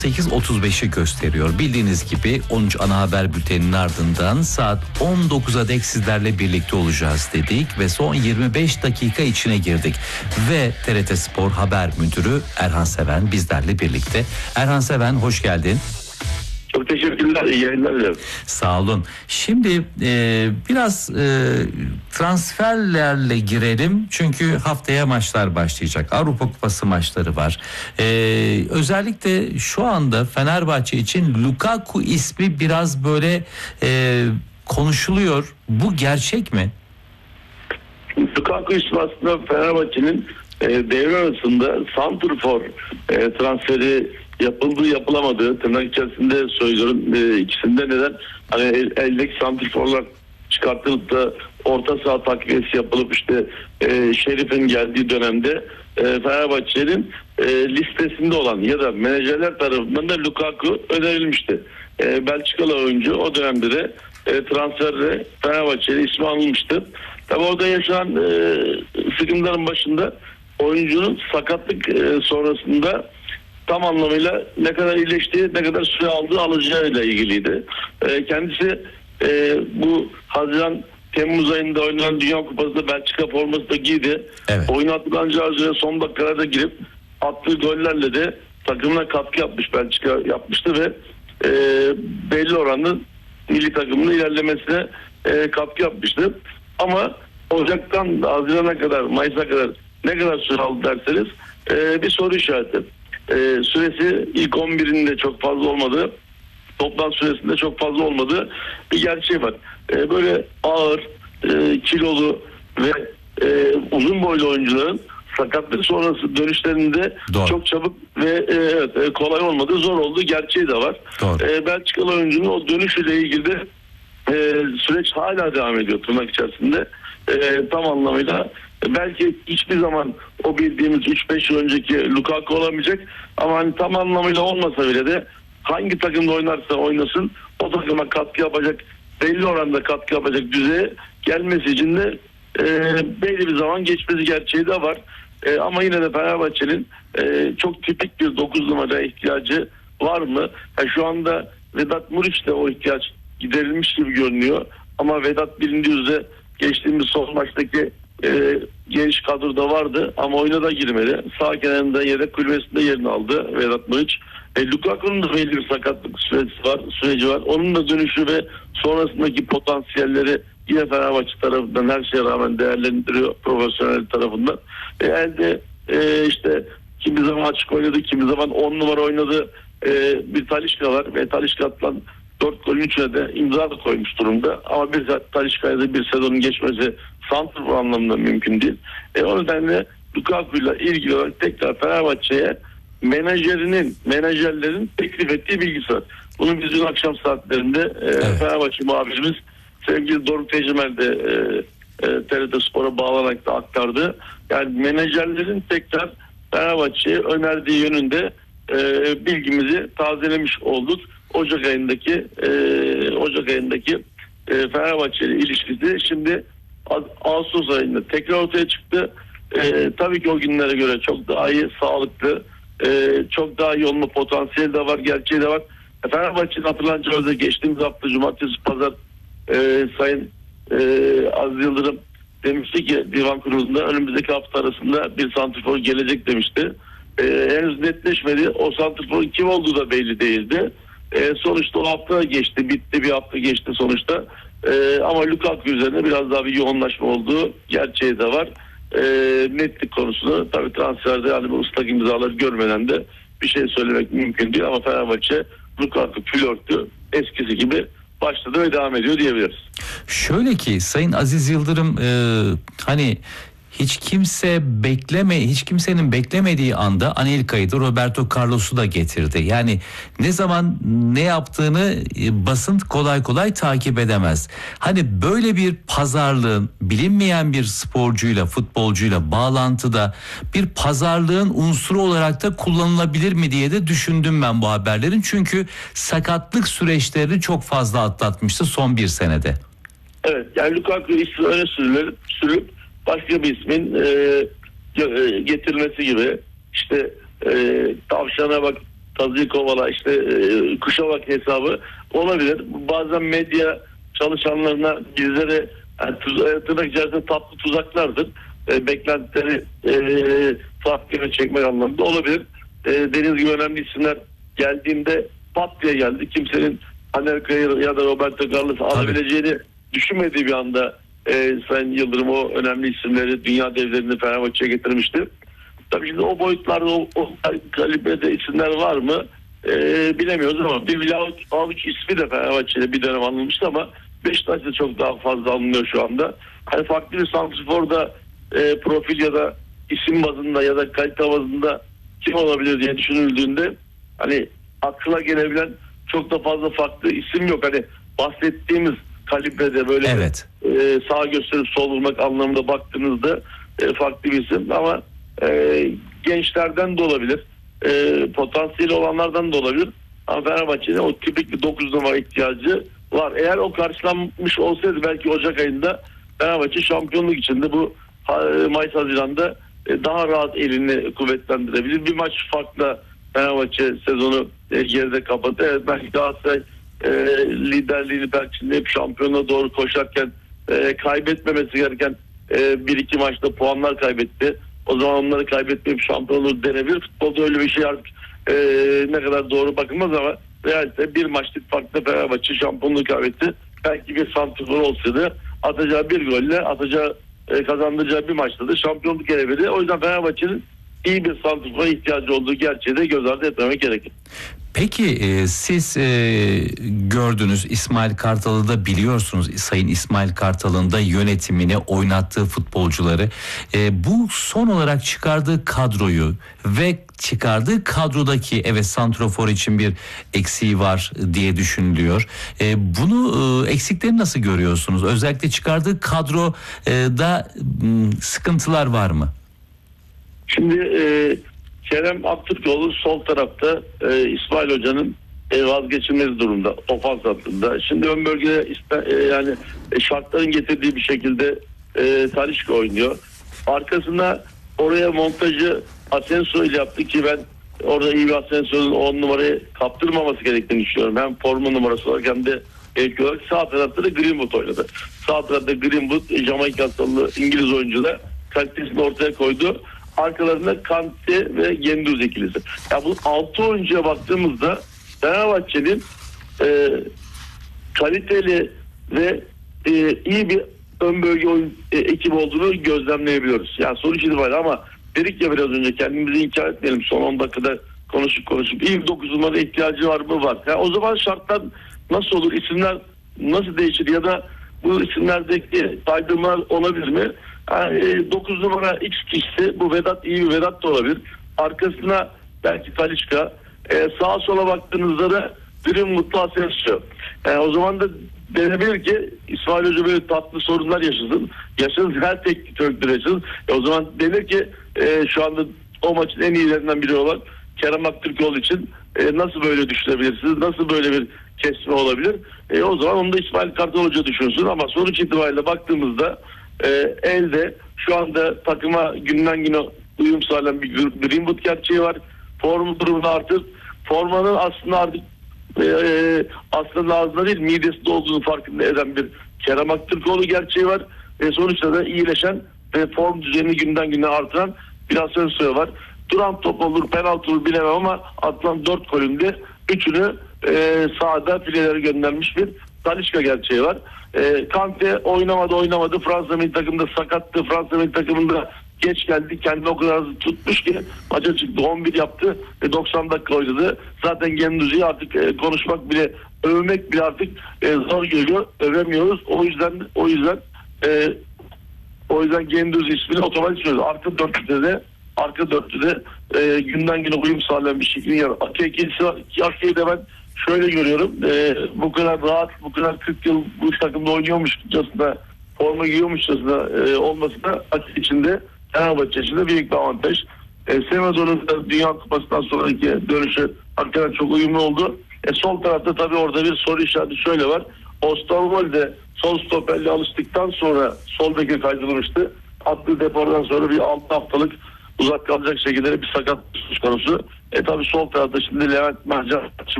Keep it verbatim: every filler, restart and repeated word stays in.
sekiz otuz beşi gösteriyor. Bildiğiniz gibi on üç ana haber bülteninin ardından saat on dokuza dek sizlerle birlikte olacağız dedik ve son yirmi beş dakika içine girdik. Ve T R T Spor Haber Müdürü Erhan Seven bizlerle birlikte. Erhan Seven, hoş geldin. Çok teşekkürler, iyi yayınlar dilerim. Sağ olun. Şimdi e, biraz e, transferlerle girelim. Çünkü haftaya maçlar başlayacak. Avrupa Kupası maçları var. E, özellikle şu anda Fenerbahçe için Lukaku ismi biraz böyle e, konuşuluyor. Bu gerçek mi? Lukaku ismi aslında Fenerbahçe'nin e, devre arasında santrfor e, transferi yapıldığı yapılamadığı, tırnak içerisinde söylüyorum, e, ikisinde neden hani el, eldeki santrforlar çıkartılıp da orta saha takviyesi yapılıp işte e, Şerif'in geldiği dönemde e, Fenerbahçe'nin e, listesinde olan ya da menajerler tarafından da Lukaku önerilmişti. E, Belçikalı oyuncu o dönemde de e, transferde Fenerbahçe'de ismi anılmıştı. Tabi orada yaşanan e, sıkıntıların başında oyuncunun sakatlık e, sonrasında tam anlamıyla ne kadar iyileştiği, ne kadar süre aldığı alacağıyla ilgiliydi. E, kendisi e, bu Haziran Temmuz ayında oynanan Dünya Kupası'nda Belçika forması da giydi. Evet. Oyuna atılacağı üzere son dakikalarda girip attığı gollerle de takımına katkı yapmış, Belçika yapmıştı ve e, belli oranlı milli takımının ilerlemesine e, katkı yapmıştı. Ama Ocak'tan Haziran'a kadar, Mayıs'a kadar ne kadar süre aldı derseniz e, bir soru işareti. E, süresi ilk on birinde çok fazla olmadı. Toplam süresinde çok fazla olmadı. Bir gerçeği var. E, böyle ağır, e, kilolu ve e, uzun boylu oyuncuların sakatlık sonrası dönüşlerinde Doğru. çok çabuk ve e, evet, e, kolay olmadığı, zor olduğu gerçeği de var. E, Belçikalı oyuncunun o dönüşüyle ilgili de e, süreç hala devam ediyor tırnak içerisinde. E, tam anlamıyla belki hiçbir zaman o bildiğimiz üç beş yıl önceki Lukaku olamayacak ama hani tam anlamıyla olmasa bile de hangi takımda oynarsa oynasın o takıma katkı yapacak, belli oranda katkı yapacak düzeye gelmesi için de e, belli bir zaman geçmesi gerçeği de var. E, ama yine de Fenerbahçe'nin e, çok tipik bir dokuz numara ihtiyacı var mı? Yani şu anda Vedat Muriç de o ihtiyaç giderilmiş gibi görünüyor ama Vedat bilindiği üzere geçtiğimiz son maçtaki e, geniş kadroda vardı ama oyuna da girmedi. Sağ kenarında yedek kulübesinde yerini aldı Vedat Muriç. E, Lukaku'nun da belli bir sakatlık süreci var, süreci var. Onun da dönüşü ve sonrasındaki potansiyelleri yine Fenerbahçe tarafından her şeye rağmen değerlendiriyor profesyonel tarafından. E, elde e, işte kimi zaman açık oynadı, kimi zaman on numara oynadı. E, bir Talisca var ve Talisca atılan dört golün üçüne de imza da koymuş durumda. Ama bir Talisca'ya da bir sezonun geçmesi santrfor anlamında mümkün değil. E, o nedenle Lukaku'yla ilgili olarak tekrar Fenerbahçe'ye menajerinin, menajerlerin teklif ettiği bilgisi var. Bunu biz dün akşam saatlerinde e, evet. Fenerbahçe muhabirimiz sevgili Doruk Tecrübel de e, e, T R T Spor'a bağlanarak da aktardı. Yani menajerlerin tekrar Fenerbahçe'ye önerdiği yönünde e, bilgimizi tazelemiş olduk. Ocak ayındaki e, Ocak ayındaki e, Fenerbahçe ile ilişkisi şimdi Ağustos ayında tekrar ortaya çıktı. E, tabii ki o günlere göre çok daha iyi, sağlıklı, e, çok daha iyi olma potansiyeli de var, gerçeği de var. E, Fenerbahçe'nin hatırlanacağı üzere geçtiğimiz hafta Cumartesi Pazar e, Sayın e, Aziz Yıldırım demişti ki Divan Kurulu'nda önümüzdeki hafta arasında bir santrfor gelecek demişti. E, henüz netleşmedi. O santrforun kim olduğu da belli değildi. E, sonuçta o hafta geçti, bitti, bir hafta geçti sonuçta. E, ama Lukaku üzerine biraz daha bir yoğunlaşma olduğu gerçeği de var. E, netlik konusunda tabii transferde yani bu ıslak imzaları görmeden de bir şey söylemek mümkün değil ama Fenerbahçe Lukaku flörtü eskisi gibi başladı ve devam ediyor diyebiliriz. Şöyle ki Sayın Aziz Yıldırım e, hani hiç kimse bekleme, hiç kimsenin beklemediği anda Anelka'yı da Roberto Carlos'u da getirdi. Yani ne zaman ne yaptığını basın kolay kolay takip edemez. Hani böyle bir pazarlığın bilinmeyen bir sporcuyla, futbolcuyla bağlantıda bir pazarlığın unsuru olarak da kullanılabilir mi diye de düşündüm ben bu haberlerin. Çünkü sakatlık süreçlerini çok fazla atlatmıştı son bir senede. Evet, yani Lukaku ismi öne sürülüp, sürüp başka bir ismin e, getirilmesi gibi işte e, tavşana bak tazıyı kovala, işte e, kuşa bak hesabı olabilir. Bazen medya çalışanlarına bizlere yani tuz, e, tırnak içerisinde tatlı tuzaklardır. E, beklentileri e, farklı yöne çekmek anlamında olabilir. E, dediğiniz gibi önemli isimler geldiğinde pat diye geldi. Kimsenin Anelka ya da Roberto Carlos alabileceğini düşünmediği bir anda e, Sayın Yıldırım o önemli isimleri, dünya devlerini Fenerbahçe'ye getirmişti. Tabii şimdi o boyutlarda o, o kalibrede isimler var mı e, bilemiyoruz ama bir Vlahovic Avuç ismi de Fenerbahçe'de bir dönem alınmıştı ama Beşiktaş'ta çok daha fazla alınıyor şu anda. Hani farklı bir santrforda e, profil ya da isim bazında ya da kalite bazında kim olabilir diye düşünüldüğünde hani akla gelebilen çok da fazla farklı isim yok. Hani bahsettiğimiz kalibrede böyle evet. e, sağ gösterip sol vurmak anlamında baktığınızda e, farklı bir isim ama e, gençlerden de olabilir. E, potansiyeli olanlardan da olabilir. Ama Fenerbahçe'nin o tipik bir dokuz numara ihtiyacı var. Eğer o karşılanmış olsaydı belki Ocak ayında Fenerbahçe şampiyonluk içinde bu Mayıs Haziran'da daha rahat elini kuvvetlendirebilir. Bir maç farklı Fenerbahçe sezonu geride kapattı. Evet, belki Galatasaray e, liderliğini belki hep şampiyona doğru koşarken e, kaybetmemesi gereken e, bir iki maçta puanlar kaybetti. O zaman onları kaybetmeyip şampiyon olur denebilir. Futbolda öyle bir şey artık e, ne kadar doğru bakılmaz ama realite bir maçlık farklı Fenerbahçe şampiyonluğu kaybetti. Belki bir santrfor olsaydı atacağı bir golle atacağı e, kazandıracağı bir maçta da şampiyonluk gelebilirdi. O yüzden Fenerbahçe'nin iyi bir santrfora ihtiyacı olduğu gerçeği de göz ardı etmemek gerekir. Peki e, siz e, gördünüz İsmail Kartal'ı da biliyorsunuz. Sayın İsmail Kartal'ın da yönetimini, oynattığı futbolcuları. E, bu son olarak çıkardığı kadroyu ve çıkardığı kadrodaki evet santrofor için bir eksiği var diye düşünülüyor. E, bunu e, eksikleri nasıl görüyorsunuz? Özellikle çıkardığı kadroda e, sıkıntılar var mı? Şimdi e, Kerem Aktürkoğlu sol tarafta e, İsmail Hoca'nın e, vazgeçilmez durumda ofans hattında. Şimdi ön bölgede e, yani e, şartların getirdiği bir şekilde e, Talisca oynuyor. Arkasına oraya montajı Asensio ile yaptı ki ben orada iyi bir Asensio'nun on numarayı kaptırmaması gerektiğini düşünüyorum. Hem forma numarası olarak hem de belki olarak sağ tarafta da Greenwood oynadı. Sağ tarafta Greenwood, Jamaika asıllı İngiliz oyuncu da kalitesini ortaya koydu. Arkalarında Kante ve Genduz ikilisi. Ya bu altı oyuncuya baktığımızda Fenerbahçe'nin e, kaliteli ve e, iyi bir ön bölge oyun e, ekip olduğunu gözlemleyebiliyoruz. Yani sonuç itibariyle ama dedik ya biraz önce kendimizi inkar etmeyelim. Son on dakikada konuşup konuşup iyi bir dokuz numara ihtiyacı var mı? Var. Yani o zaman şartlar nasıl olur? İsimler nasıl değişir ya da bu isimlerdeki saydırmalar olabilir mi? Yani dokuz numara X kişisi bu Vedat iyi bir Vedat da olabilir. Arkasına belki Talisca. Ee, sağa sola baktığınızda da Greenwood'la Asensio. Yani o zaman da denebilir ki İsmail Hoca böyle tatlı sorunlar yaşasın. Yaşasın her teknik direktör yaşasın. E, o zaman denir ki e, şu anda o maçın en iyilerinden biri olan Kerem Aktürkoğlu için e, nasıl böyle düşünebilirsiniz? Nasıl böyle bir kesme olabilir? E, o zaman onu da İsmail Kartal Hoca düşünsün ama sonuç itibariyle baktığımızda e, elde şu anda takıma günden güne uyum sağlayan bir Greenwood gerçeği var. Formu durumunu artır. Formanın aslında artık e, aslında ağzında değil midesinde olduğunu farkında eden bir Kerem Aktürkoğlu gerçeği var. E, sonuçta da iyileşen ve form düzenini günden güne artıran bir Asensio var. Duran top olur, penaltı olur bilemem ama atılan dört golünde üçünü e, sahada filelere göndermiş bir Talisca gerçeği var. E, Kante oynamadı oynamadı. Fransa milli takımında sakattı. Fransa milli takımında geç geldi. Kendini o kadar hızlı tutmuş ki maça çıktı. on bir yaptı ve doksan dakika oynadı. Zaten Gendouzi'yi artık e, konuşmak bile, övmek bile artık e, zor geliyor. Övemiyoruz. O yüzden o yüzden e, o yüzden Gendouzi ismini otomatik söylüyoruz. Arka dörtlüde de arka dörtlüde e, günden güne uyum sağlayan bir şekilde yer. Ake'yi de ben şöyle görüyorum. E, bu kadar rahat, bu kadar kırk yıl bu takımda oynuyormuşçasına, forma giyiyormuşçasına e, olması da Ake içinde, Fenerbahçe içinde büyük bir avantaj. E, Semedo'nun Dünya Kupası'ndan sonraki dönüşü hakikaten çok uyumlu oldu. E, sol tarafta tabii orada bir soru işareti şöyle var. Osterwolde sol stoperle alıştıktan sonra sol beke kaydırılmıştı. Attığı depordan sonra bir altı haftalık uzak kalacak şekilde bir sakat söz konusu. E tabi sol tarafta şimdi Levent Mercan